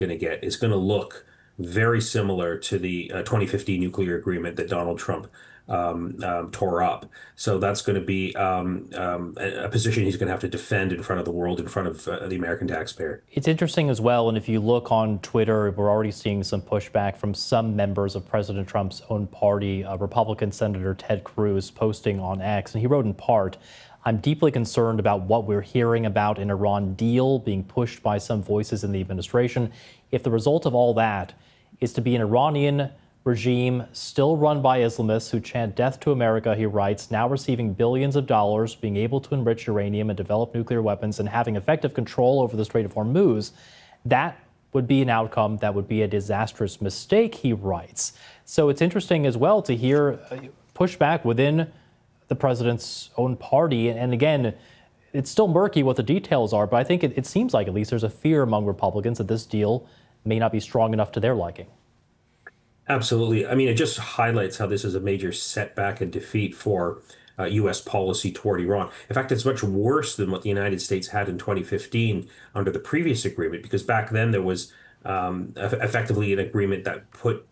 going to get is going to look very similar to the 2015 nuclear agreement that Donald Trump tore up. So that's going to be a position he's going to have to defend in front of the world, in front of the American taxpayer. It's interesting as well, and if you look on Twitter, we're already seeing some pushback from some members of President Trump's own party. Republican Senator Ted Cruz posting on X, and he wrote in part, "I'm deeply concerned about what we're hearing about an Iran deal being pushed by some voices in the administration. If the result of all that is to be an Iranian regime still run by Islamists who chant death to America," he writes, "now receiving billions of dollars, being able to enrich uranium and develop nuclear weapons and having effective control over the Strait of Hormuz, that would be an outcome that would be a disastrous mistake," he writes. So it's interesting as well to hear pushback within the president's own party. And again, it's still murky what the details are, but I think it seems like at least there's a fear among Republicans that this deal may not be strong enough to their liking. Absolutely. I mean, it just highlights how this is a major setback and defeat for U.S. policy toward Iran. In fact, it's much worse than what the United States had in 2015 under the previous agreement, because back then there was effectively an agreement that put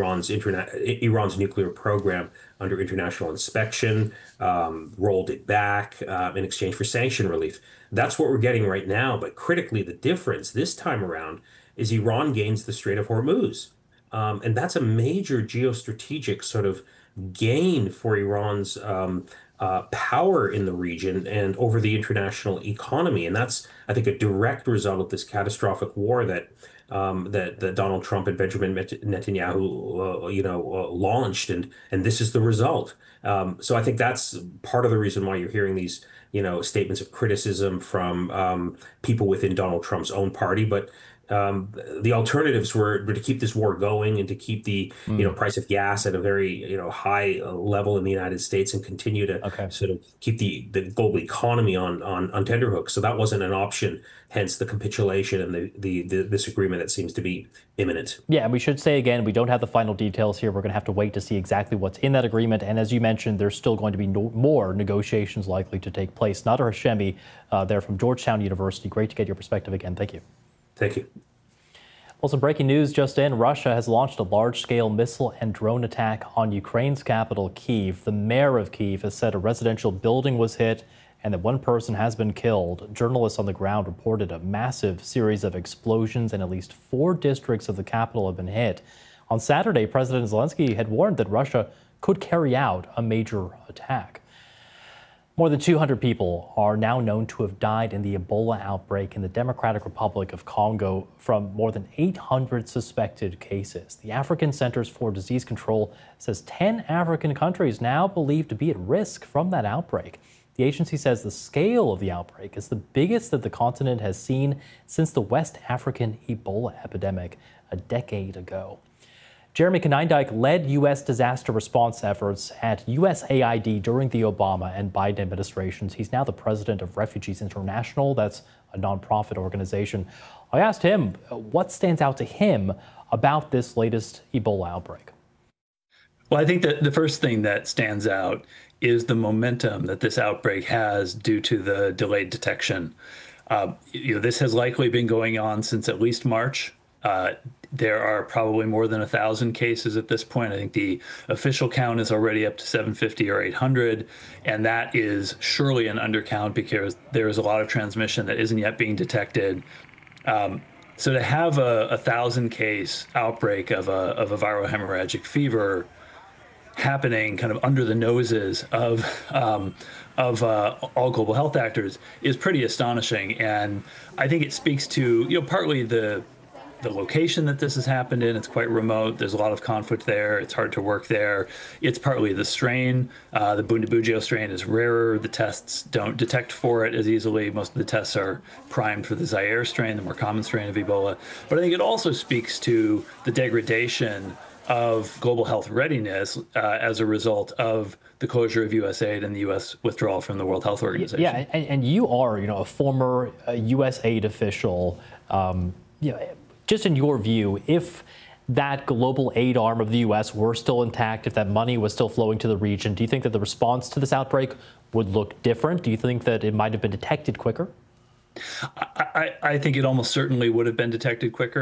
Iran's nuclear program under international inspection, rolled it back in exchange for sanction relief. That's what we're getting right now. But critically, the difference this time around is Iran gains the Strait of Hormuz. And that's a major geostrategic sort of gain for Iran's power in the region and over the international economy. And that's, I think, a direct result of this catastrophic war that Donald Trump and Benjamin Netanyahu, launched, and this is the result. So I think that's part of the reason why you're hearing these, statements of criticism from people within Donald Trump's own party. But the alternatives were to keep this war going and to keep the price of gas at a very high level in the United States and continue to sort of keep the global economy on tenterhooks. So that wasn't an option. Hence the capitulation and the this agreement that seems to be imminent. Yeah, and we should say again, we don't have the final details here. We're going to have to wait to see exactly what's in that agreement. And as you mentioned, there's still going to be more negotiations likely to take place. Nader Hashemi, there from Georgetown University. Great to get your perspective again. Thank you. Thank you. Well, some breaking news just in. Russia has launched a large-scale missile and drone attack on Ukraine's capital, Kyiv. The mayor of Kyiv has said a residential building was hit and that one person has been killed. Journalists on the ground reported a massive series of explosions and at least 4 districts of the capital have been hit. On Saturday, President Zelensky had warned that Russia could carry out a major attack. More than 200 people are now known to have died in the Ebola outbreak in the Democratic Republic of Congo from more than 800 suspected cases. The African Centers for Disease Control says 10 African countries now believed to be at risk from that outbreak. The agency says the scale of the outbreak is the biggest that the continent has seen since the West African Ebola epidemic a decade ago. Jeremy Konyndyk led U.S. disaster response efforts at USAID during the Obama and Biden administrations. He's now the president of Refugees International. That's a nonprofit organization. I asked him what stands out to him about this latest Ebola outbreak. Well, I think that the first thing that stands out is the momentum that this outbreak has due to the delayed detection. This has likely been going on since at least March. There are probably more than 1,000 cases at this point. I think the official count is already up to 750 or 800, and that is surely an undercount because there is a lot of transmission that isn't yet being detected. So to have a 1,000 case outbreak of a viral hemorrhagic fever happening kind of under the noses of all global health actors is pretty astonishing, and I think it speaks to partly the location that this has happened in. It's quite remote. There's a lot of conflict there. It's hard to work there. It's partly the strain. The Bundibugyo strain is rarer. The tests don't detect for it as easily. Most of the tests are primed for the Zaire strain, the more common strain of Ebola. But I think it also speaks to the degradation of global health readiness as a result of the closure of USAID and the U.S. withdrawal from the World Health Organization. Yeah, and you are, a former USAID official. Just in your view, if that global aid arm of the U.S. were still intact, if that money was still flowing to the region, do you think that the response to this outbreak would look different? Do you think that it might have been detected quicker? I think it almost certainly would have been detected quicker.